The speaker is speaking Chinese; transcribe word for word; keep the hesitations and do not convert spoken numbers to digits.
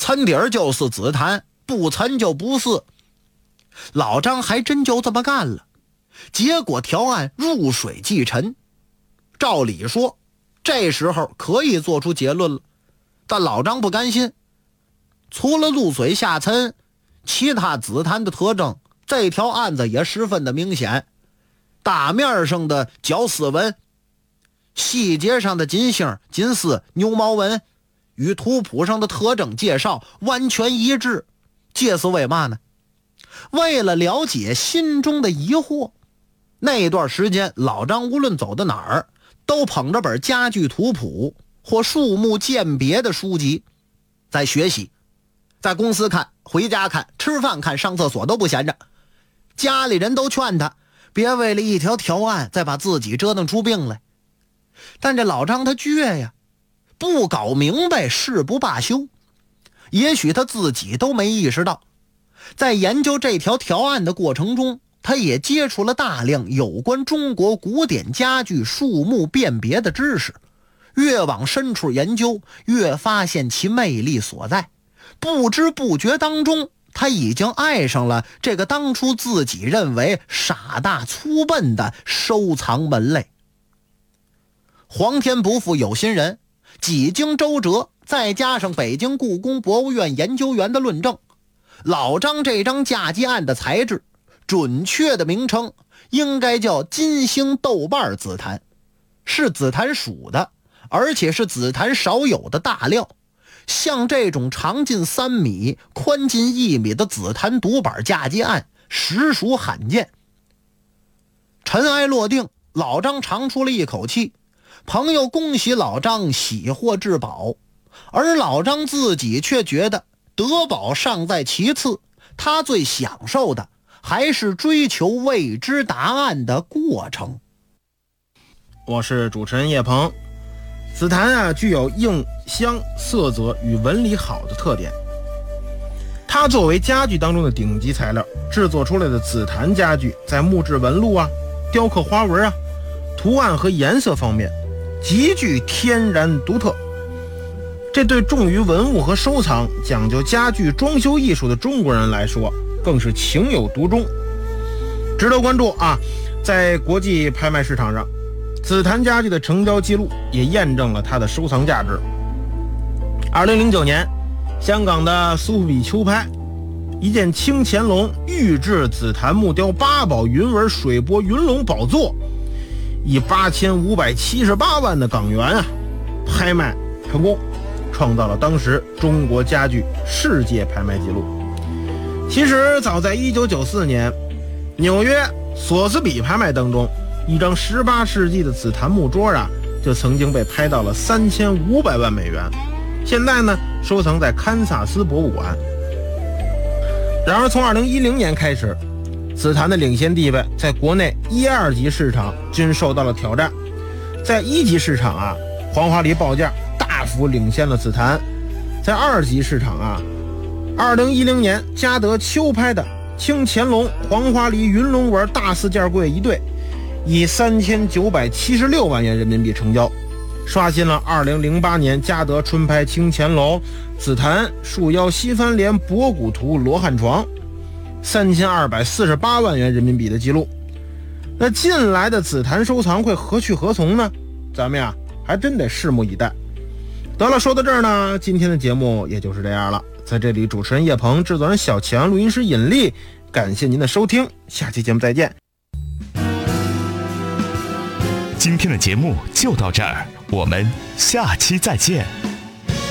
沉底儿就是紫檀，不沉就不是。老张还真就这么干了，结果条案入水即沉。照理说这时候可以做出结论了，但老张不甘心。除了入水下沉，其他紫檀的特征，这条案子也十分的明显。大面上的绞丝纹，细节上的金星、金丝、牛毛纹，与图谱上的特征介绍完全一致。这是为嘛呢？为了了解心中的疑惑。那段时间老张无论走到哪儿，都捧着本家具图谱或树木鉴别的书籍在学习。在公司看，回家看，吃饭看，上厕所都不闲着。家里人都劝他别为了一条条案再把自己折腾出病来。但这老张他倔呀，不搞明白誓不罢休。也许他自己都没意识到，在研究这条条案的过程中，他也接触了大量有关中国古典家具树木辨别的知识。越往深处研究，越发现其魅力所在。不知不觉当中，他已经爱上了这个当初自己认为傻大粗笨的收藏门类。皇天不负有心人，几经周折，再加上北京故宫博物院研究员的论证，老张这张嫁接案的材质，准确的名称应该叫金星豆瓣紫檀，是紫檀属的，而且是紫檀少有的大料。像这种长近三米、宽近一米的紫檀独板嫁接案，实属罕见。尘埃落定，老张长出了一口气。朋友恭喜老张喜获至宝，而老张自己却觉得得宝尚在其次，他最享受的还是追求未知答案的过程。 我是主持人叶鹏。紫檀啊，具有硬、香、色泽与纹理好的特点。它作为家具当中的顶级材料，制作出来的紫檀家具在木质纹路啊、雕刻花纹啊、图案和颜色方面极具天然独特。这对重于文物和收藏、讲究家具装修艺术的中国人来说，更是情有独钟，值得关注啊！在国际拍卖市场上，紫檀家具的成交记录也验证了它的收藏价值。二零零九年，香港的苏富比秋拍，一件清乾隆玉制紫檀木雕八宝云纹水波云龙宝座，以八千五百七十八万的港元啊拍卖成功，创造了当时中国家具世界拍卖记录。其实早在一九九四年，纽约索斯比拍卖当中，一张十八世纪的紫檀木桌啊，就曾经被拍到了三千五百万美元。现在呢，收藏在堪萨斯博物馆。然而，从二零一零年开始，紫檀的领先地位在国内一二级市场均受到了挑战。在一级市场啊，黄花梨报价大幅领先了紫檀。在二级市场啊，二零一零年嘉德秋拍的清乾隆黄花梨云龙纹大四件柜一对，以三千九百七十六万元人民币成交，刷新了二零零八年嘉德春拍清乾隆紫檀树腰西翻莲博古图罗汉床三千二百四十八万元人民币的记录。那近来的紫檀收藏会何去何从呢？咱们呀还真得拭目以待。得了，说到这儿呢，今天的节目也就是这样了。在这里，主持人叶鹏，制作人小强，录音师尹力，感谢您的收听，下期节目再见。 今天的节目就到这儿，我们下期再见。